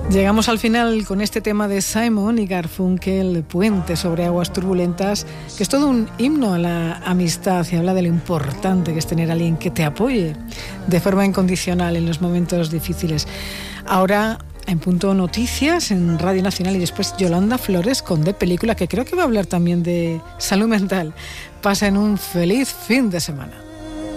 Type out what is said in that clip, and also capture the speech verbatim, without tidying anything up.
Llegamos al final con este tema de Simon y Garfunkel, Puente sobre aguas turbulentas, que es todo un himno a la amistad y habla de lo importante que es tener a alguien que te apoye de forma incondicional en los momentos difíciles. Ahora, en Punto Noticias, en Radio Nacional, y después Yolanda Flores con De Película, que creo que va a hablar también de salud mental. Pasen un feliz fin de semana.